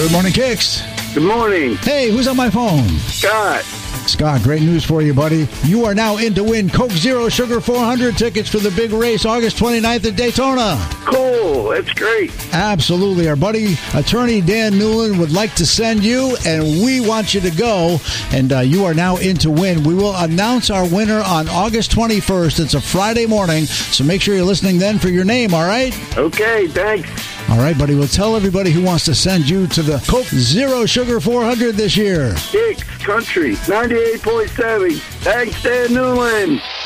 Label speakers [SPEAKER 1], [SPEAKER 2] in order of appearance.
[SPEAKER 1] Good morning, Kicks.
[SPEAKER 2] Good morning.
[SPEAKER 1] Hey, who's on my phone?
[SPEAKER 2] Scott.
[SPEAKER 1] Scott, great news for you, buddy. You are now in to win Coke Zero Sugar 400 tickets for the big race August 29th at Daytona.
[SPEAKER 2] Cool. That's great.
[SPEAKER 1] Absolutely. Our buddy, attorney Dan Newland, would like to send you, and we want you to go. And you are now in to win. We will announce our winner on August 21st. It's a Friday morning, so make sure you're listening then for your name, all right?
[SPEAKER 2] Okay, thanks.
[SPEAKER 1] All right, buddy. We'll tell everybody who wants to send you to the Coke Zero Sugar 400 this year.
[SPEAKER 2] Kicks Country 98.7. Thanks, Dan Newland.